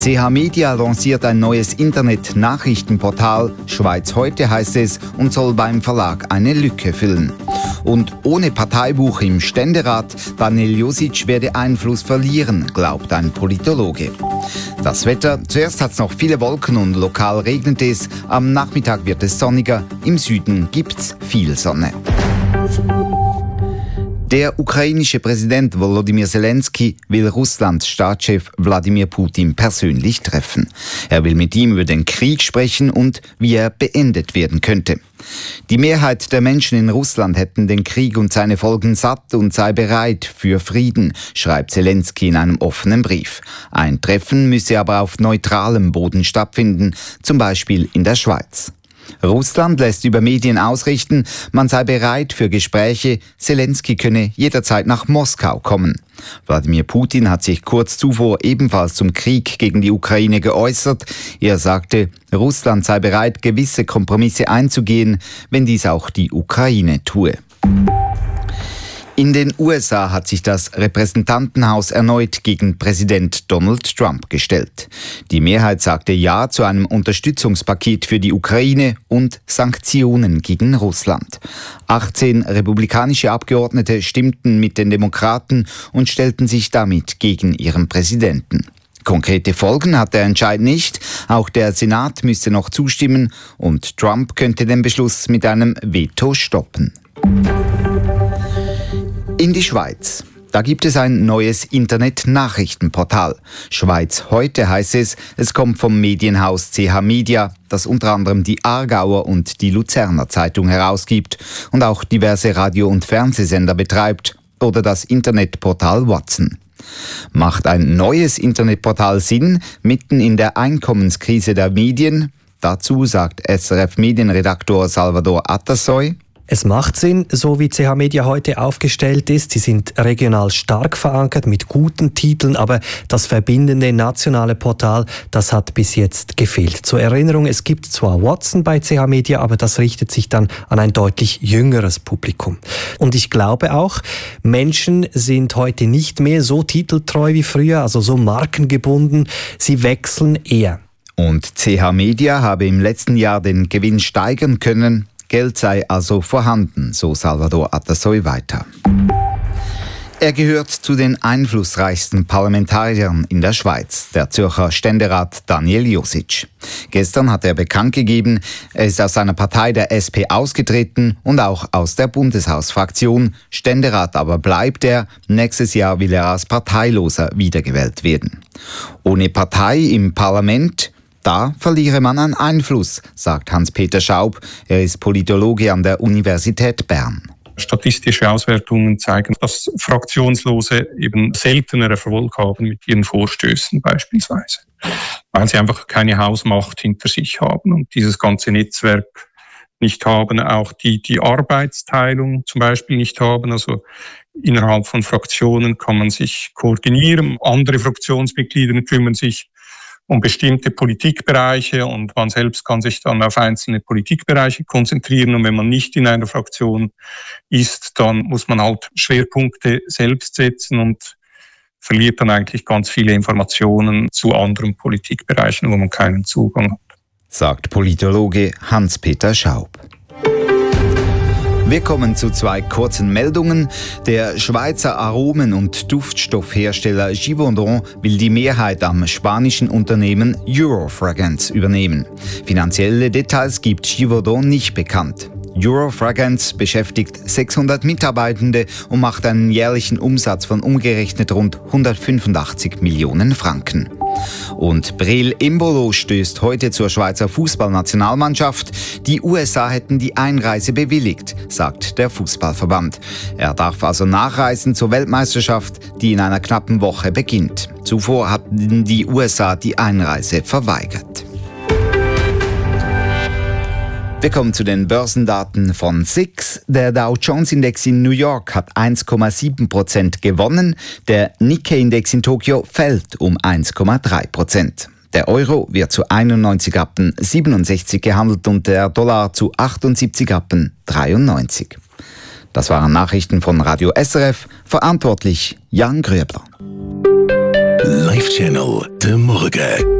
CH Media lanciert ein neues Internet-Nachrichtenportal. Schweiz heute heißt es und soll beim Verlag eine Lücke füllen. Und ohne Parteibuch im Ständerat, Daniel Josic werde Einfluss verlieren, glaubt ein Politologe. Das Wetter, zuerst hat es noch viele Wolken und lokal regnet es. Am Nachmittag wird es sonniger, im Süden gibt's viel Sonne. Der ukrainische Präsident Volodymyr Zelensky will Russlands Staatschef Wladimir Putin persönlich treffen. Er will mit ihm über den Krieg sprechen und wie er beendet werden könnte. Die Mehrheit der Menschen in Russland hätten den Krieg und seine Folgen satt und sei bereit für Frieden, schreibt Zelensky in einem offenen Brief. Ein Treffen müsse aber auf neutralem Boden stattfinden, zum Beispiel in der Schweiz. Russland lässt über Medien ausrichten, man sei bereit für Gespräche, Zelensky könne jederzeit nach Moskau kommen. Wladimir Putin hat sich kurz zuvor ebenfalls zum Krieg gegen die Ukraine geäußert. Er sagte, Russland sei bereit, gewisse Kompromisse einzugehen, wenn dies auch die Ukraine tue. In den USA hat sich das Repräsentantenhaus erneut gegen Präsident Donald Trump gestellt. Die Mehrheit sagte Ja zu einem Unterstützungspaket für die Ukraine und Sanktionen gegen Russland. 18 republikanische Abgeordnete stimmten mit den Demokraten und stellten sich damit gegen ihren Präsidenten. Konkrete Folgen hat der Entscheid nicht. Auch der Senat müsste noch zustimmen und Trump könnte den Beschluss mit einem Veto stoppen. In die Schweiz. Da gibt es ein neues Internet-Nachrichtenportal. Schweiz heute heißt es. Es kommt vom Medienhaus CH Media, das unter anderem die Aargauer und die Luzerner Zeitung herausgibt und auch diverse Radio- und Fernsehsender betreibt oder das Internetportal Watson. Macht ein neues Internetportal Sinn, mitten in der Einkommenskrise der Medien? Dazu sagt SRF-Medienredaktor Salvador Atassoy: Es macht Sinn, so wie CH Media heute aufgestellt ist. Sie sind regional stark verankert mit guten Titeln, aber das verbindende nationale Portal, das hat bis jetzt gefehlt. Zur Erinnerung, es gibt zwar Watson bei CH Media, aber das richtet sich dann an ein deutlich jüngeres Publikum. Und ich glaube auch, Menschen sind heute nicht mehr so titeltreu wie früher, also so markengebunden. Sie wechseln eher. Und CH Media habe im letzten Jahr den Gewinn steigern können. Geld sei also vorhanden, so Salvador Atassoy weiter. Er gehört zu den einflussreichsten Parlamentariern in der Schweiz, der Zürcher Ständerat Daniel Josic. Gestern hat er bekannt gegeben, er ist aus seiner Partei der SP ausgetreten und auch aus der Bundeshausfraktion. Ständerat aber bleibt er. Nächstes Jahr will er als Parteiloser wiedergewählt werden. Ohne Partei im Parlament, da verliere man an Einfluss, sagt Hans-Peter Schaub. Er ist Politologe an der Universität Bern. Statistische Auswertungen zeigen, dass Fraktionslose eben seltener Erfolg haben mit ihren Vorstößen beispielsweise, weil sie einfach keine Hausmacht hinter sich haben und dieses ganze Netzwerk nicht haben, auch die Arbeitsteilung zum Beispiel nicht haben. Also innerhalb von Fraktionen kann man sich koordinieren, andere Fraktionsmitglieder kümmern sich um bestimmte Politikbereiche und man selbst kann sich dann auf einzelne Politikbereiche konzentrieren. Und wenn man nicht in einer Fraktion ist, dann muss man halt Schwerpunkte selbst setzen und verliert dann eigentlich ganz viele Informationen zu anderen Politikbereichen, wo man keinen Zugang hat. Sagt Politologe Hans-Peter Schaub. Wir kommen zu zwei kurzen Meldungen. Der Schweizer Aromen- und Duftstoffhersteller Givaudan will die Mehrheit am spanischen Unternehmen Eurofragrance übernehmen. Finanzielle Details gibt Givaudan nicht bekannt. Eurofragrance beschäftigt 600 Mitarbeitende und macht einen jährlichen Umsatz von umgerechnet rund 185 Millionen Franken. Und Breel Embolo stößt heute zur Schweizer Fußballnationalmannschaft. Die USA hätten die Einreise bewilligt, sagt der Fußballverband. Er darf also nachreisen zur Weltmeisterschaft, die in einer knappen Woche beginnt. Zuvor hatten die USA die Einreise verweigert. Wir kommen zu den Börsendaten von SIX. Der Dow-Jones-Index in New York hat 1,7% gewonnen. Der Nikkei-Index in Tokio fällt um 1,3%. Der Euro wird zu 91 Rappen 67 gehandelt und der Dollar zu 78 Rappen 93. Das waren Nachrichten von Radio SRF. Verantwortlich Jan Gröbler. Live Channel, der Morgen.